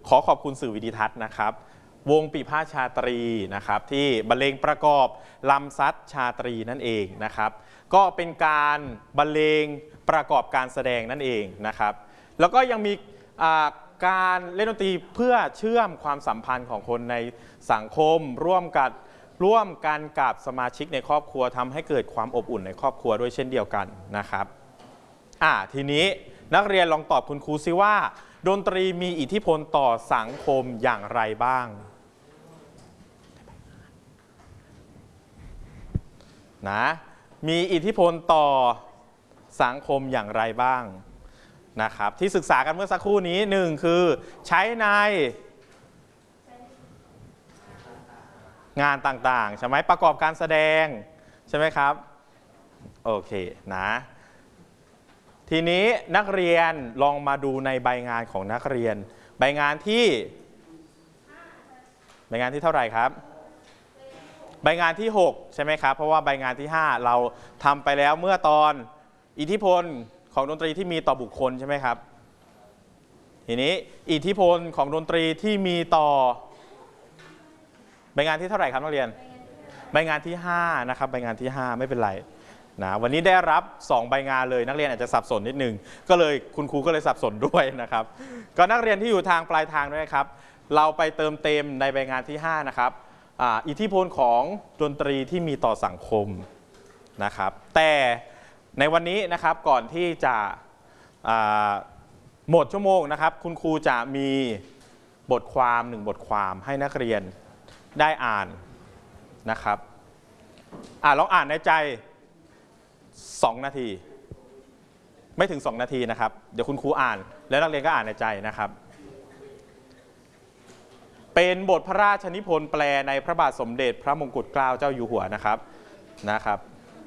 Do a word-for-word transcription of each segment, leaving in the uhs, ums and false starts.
ขอขอบคุณสื่อวิดิทัศน์นะครับวงปีพาชาตรีนะครับที่บรรเลงประกอบลำซัดชาตรีนั่นเองนะครับก็เป็นการบรรเลงประกอบการแสดงนั่นเองนะครับแล้วก็ยังมีการเล่นดนตรีเพื่อเชื่อมความสัมพันธ์ของคนในสังคมร่วมกันร่วมกันกับสมาชิกในครอบครัวทำให้เกิดความอบอุ่นในครอบครัวด้วยเช่นเดียวกันนะครับอ่าทีนี้นักเรียนลองตอบคุณครูซิว่าดนตรีมีอิทธิพลต่อสังคมอย่างไรบ้างนะมีอิทธิพลต่อสังคมอย่างไรบ้างนะครับที่ศึกษากันเมื่อสักครู่นี้หนึ่งคือใช้ในงานต่างๆใช่ไหมประกอบการแสดงใช่ไหมครับโอเคนะทีนี้นักเรียนลองมาดูในใบงานของนักเรียนใบงานที่ใบงานที่เท่าไหร่ครับใบงานที่หกใช่ไหมครับเพราะว่าใบงานที่ห้าเราทำไปแล้วเมื่อตอนอิทธิพลของดนตรีที่มีต่อบุคคลใช่ไหมครับทีนี้อิทธิพลของดนตรีที่มีต่อใบงานที่เท่าไหร่ครับนักเรียนใบงานที่ห้านะครับใบงานที่ห้าไม่เป็นไรนะวันนี้ได้รับสองใบงานเลยนักเรียนอาจจะสับสนนิดนึงก็เลยคุณครูก็เลยสับสนด้วยนะครับก็นักเรียนที่อยู่ทางปลายทางด้วยครับเราไปเติมเต็มในใบงานที่ห้านะครับอิทธิพลของดนตรีที่มีต่อสังคมนะครับแต่ในวันนี้นะครับก่อนที่จะหมดชั่วโมงนะครับคุณครูจะมีบทความหนึ่งบทความให้นักเรียนได้อ่านนะครับอ่าลองอ่านในใจสองนาทีไม่ถึงสองนาทีนะครับเดี๋ยวคุณครูอ่านแล้วนักเรียนก็อ่านในใจนะครับเป็นบทพระราชนิพนธ์แปลในพระบาทสมเด็จพระมงกุฎเกล้าเจ้าอยู่หัวนะครับนะครับ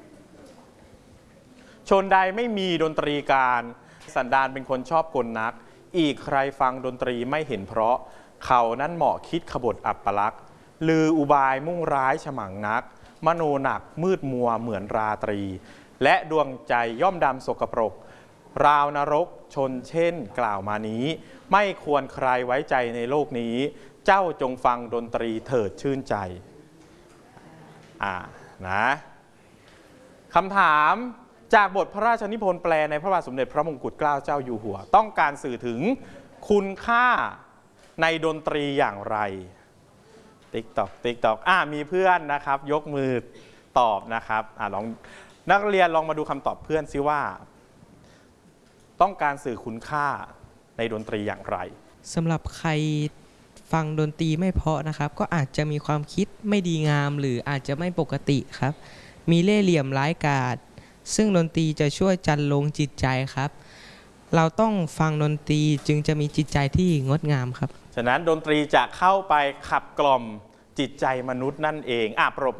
ชนใดไม่มีดนตรีการสันดานเป็นคนชอบกลนักอีกใครฟังดนตรีไม่เห็นเพราะเขานั้นเหมาะคิดขบฏอัปลักษณ์ลืออุบายมุ่งร้ายฉมังนักมโนหนักมืดมัวเหมือนราตรีและดวงใจย่อมดำสกปรกราวนรกชนเช่นกล่าวมานี้ไม่ควรใครไว้ใจในโลกนี้เจ้าจงฟังดนตรีเถิดชื่นใจอ่านะคำถามจากบทพระราชนิพนธ์แปลในพระบาทสมเด็จพระมงกุฎเกล้าเจ้าอยู่หัวต้องการสื่อถึงคุณค่าในดนตรีอย่างไรติ๊กตอกติ๊กตอกอ่ามีเพื่อนนะครับยกมือตอบนะครับอ่าลองนักเรียนลองมาดูคำตอบเพื่อนซิว่าต้องการสื่อคุณค่าในดนตรีอย่างไรสำหรับใครฟังดนตรีไม่เพราะนะครับก็อาจจะมีความคิดไม่ดีงามหรืออาจจะไม่ปกติครับมีเล่ห์เหลี่ยมร้ายกาจซึ่งดนตรีจะช่วยจันลงจิตใจครับเราต้องฟังดนตรีจึงจะมีจิตใจที่งดงามครับฉะนั้นดนตรีจะเข้าไปขับกล่อมจิตใจมนุษย์นั่นเองอ่ะปรบ